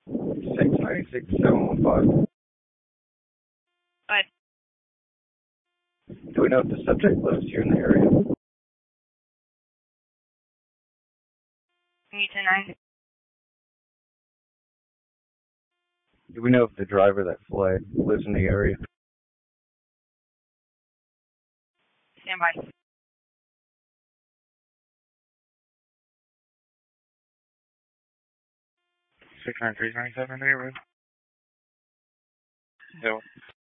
696-715. Bye. Do we know if the subject lives here in the area? Can you 10-9? Do we know if the driver that fled lives in the area? Stand by. 693-97 neighborhood. Hill.